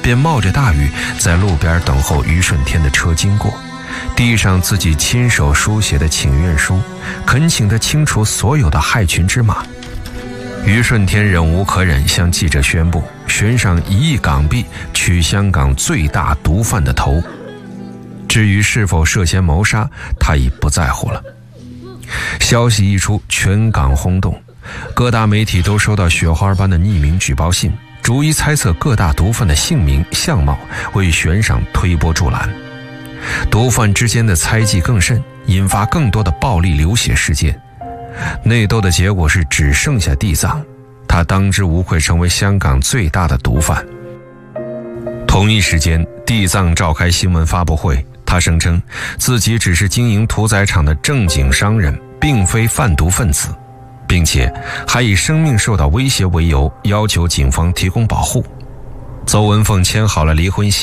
便冒着大雨在路边等候于顺天的车经过，递上自己亲手书写的请愿书，恳请他清除所有的害群之马。于顺天忍无可忍，向记者宣布悬赏1亿港币取香港最大毒贩的头。至于是否涉嫌谋杀，他已不在乎了。消息一出，全港轰动，各大媒体都收到雪花般的匿名举报信，逐一猜测各大毒贩的姓名相貌，为悬赏推波助澜。毒贩之间的猜忌更甚，引发更多的暴力流血事件。内斗的结果是只剩下地藏，他当之无愧成为香港最大的毒贩。同一时间，地藏召开新闻发布会，他声称自己只是经营屠宰场的正经商人，并非贩毒分子，并且还以生命受到威胁为由，要求警方提供保护。邹文凤签好了离婚协议。